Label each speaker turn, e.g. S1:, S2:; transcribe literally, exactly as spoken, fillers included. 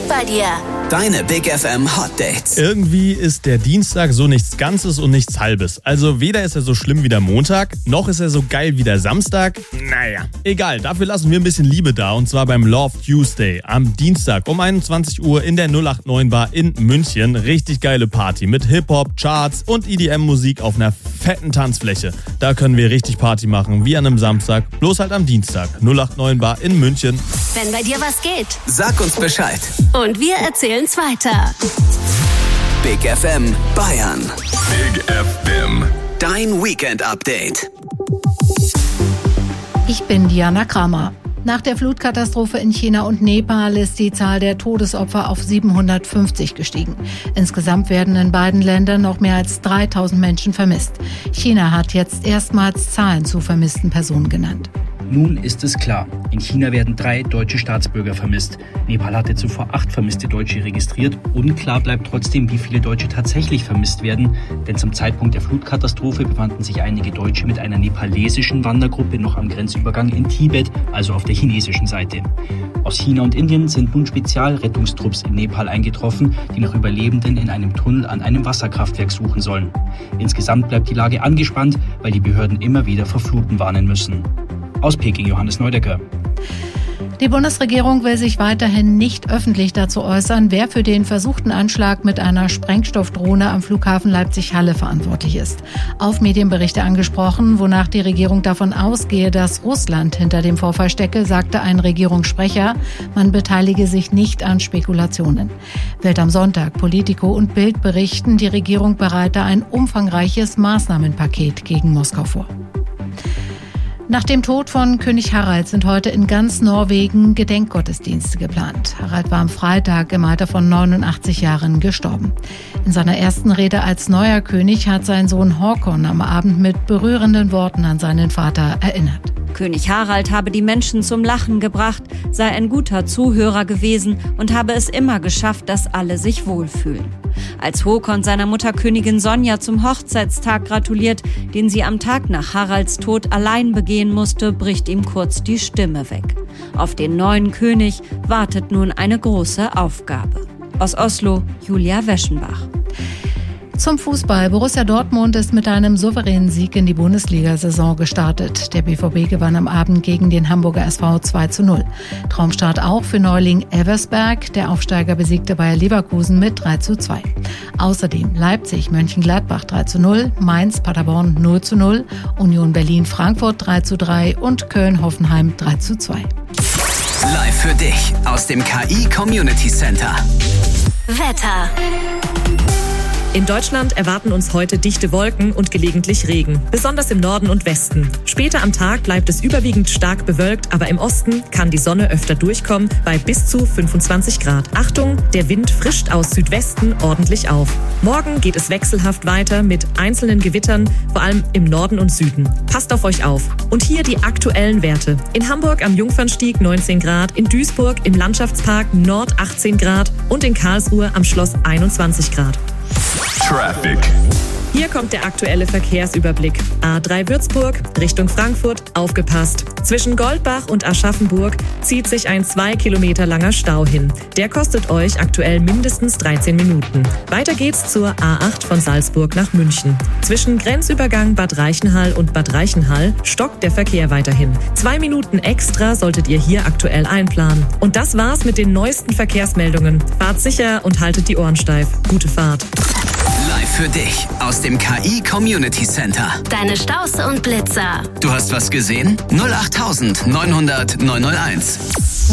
S1: geht bei dir?
S2: Deine Big F M Hot Dates.
S3: Irgendwie ist der Dienstag so nichts Ganzes und nichts Halbes. Also weder ist er so schlimm wie der Montag, noch ist er so geil wie der Samstag. Naja, egal, dafür lassen wir ein bisschen Liebe da. Und zwar beim Love Tuesday am Dienstag um einundzwanzig Uhr in der null acht neun Bar in München. Richtig geile Party mit Hip-Hop, Charts und E D M-Musik auf einer fetten Tanzfläche. Da können wir richtig Party machen, wie an einem Samstag, bloß halt am Dienstag. null acht neun Bar in München.
S1: Wenn bei dir was geht.
S2: Sag uns Bescheid.
S1: Und wir erzählen's weiter.
S2: Big F M Bayern.
S4: Big F M.
S2: Dein Weekend-Update.
S5: Ich bin Diana Kramer. Nach der Flutkatastrophe in China und Nepal ist die Zahl der Todesopfer auf siebenhundertfünfzig gestiegen. Insgesamt werden in beiden Ländern noch mehr als dreitausend Menschen vermisst. China hat jetzt erstmals Zahlen zu vermissten Personen genannt.
S6: Nun ist es klar, in China werden drei deutsche Staatsbürger vermisst. Nepal hatte zuvor acht vermisste Deutsche registriert. Unklar bleibt trotzdem, wie viele Deutsche tatsächlich vermisst werden, denn zum Zeitpunkt der Flutkatastrophe befanden sich einige Deutsche mit einer nepalesischen Wandergruppe noch am Grenzübergang in Tibet, also auf der chinesischen Seite. Aus China und Indien sind nun Spezialrettungstrupps in Nepal eingetroffen, die nach Überlebenden in einem Tunnel an einem Wasserkraftwerk suchen sollen. Insgesamt bleibt die Lage angespannt, weil die Behörden immer wieder vor Fluten warnen müssen. Aus Peking, Johannes Neudecker.
S5: Die Bundesregierung will sich weiterhin nicht öffentlich dazu äußern, wer für den versuchten Anschlag mit einer Sprengstoffdrohne am Flughafen Leipzig-Halle verantwortlich ist. Auf Medienberichte angesprochen, wonach die Regierung davon ausgehe, dass Russland hinter dem Vorfall stecke, sagte ein Regierungssprecher, man beteilige sich nicht an Spekulationen. Welt am Sonntag, Politico und Bild berichten, die Regierung bereite ein umfangreiches Maßnahmenpaket gegen Moskau vor. Nach dem Tod von König Harald sind heute in ganz Norwegen Gedenkgottesdienste geplant. Harald war am Freitag im Alter von neunundachtzig Jahren gestorben. In seiner ersten Rede als neuer König hat sein Sohn Håkon am Abend mit berührenden Worten an seinen Vater erinnert.
S7: König Harald habe die Menschen zum Lachen gebracht, sei ein guter Zuhörer gewesen und habe es immer geschafft, dass alle sich wohlfühlen. Als Håkon seiner Mutter Königin Sonja zum Hochzeitstag gratuliert, den sie am Tag nach Haralds Tod allein begehen musste, bricht ihm kurz die Stimme weg. Auf den neuen König wartet nun eine große Aufgabe. Aus Oslo, Julia Weschenbach.
S5: Zum Fußball. Borussia Dortmund ist mit einem souveränen Sieg in die Bundesliga-Saison gestartet. Der B V B gewann am Abend gegen den Hamburger S V zwei zu null. Traumstart auch für Neuling Elversberg. Der Aufsteiger besiegte Bayer Leverkusen mit drei zu zwei. Außerdem Leipzig Mönchengladbach drei zu null, Mainz Paderborn null zu null, Union Berlin Frankfurt drei zu drei und Köln Hoffenheim drei zu zwei.
S2: Live für dich aus dem K I Community Center.
S1: Wetter.
S8: In Deutschland erwarten uns heute dichte Wolken und gelegentlich Regen, besonders im Norden und Westen. Später am Tag bleibt es überwiegend stark bewölkt, aber im Osten kann die Sonne öfter durchkommen bei bis zu fünfundzwanzig Grad. Achtung, der Wind frischt aus Südwesten ordentlich auf. Morgen geht es wechselhaft weiter mit einzelnen Gewittern, vor allem im Norden und Süden. Passt auf euch auf. Und hier die aktuellen Werte. In Hamburg am Jungfernstieg neunzehn Grad, in Duisburg im Landschaftspark Nord achtzehn Grad und in Karlsruhe am Schloss einundzwanzig Grad.
S4: Traffic.
S8: Hier kommt der aktuelle Verkehrsüberblick. A drei Würzburg, Richtung Frankfurt, aufgepasst. Zwischen Goldbach und Aschaffenburg zieht sich ein zwei Kilometer langer Stau hin. Der kostet euch aktuell mindestens dreizehn Minuten. Weiter geht's zur A acht von Salzburg nach München. Zwischen Grenzübergang Bad Reichenhall und Bad Reichenhall stockt der Verkehr weiterhin. Zwei Minuten extra solltet ihr hier aktuell einplanen. Und das war's mit den neuesten Verkehrsmeldungen. Fahrt sicher und haltet die Ohren steif. Gute Fahrt.
S2: Live für dich aus dem K I Community Center.
S1: Deine Staus und Blitzer.
S2: Du hast was gesehen? null acht neunhundert neunhunderт neunhunderteins.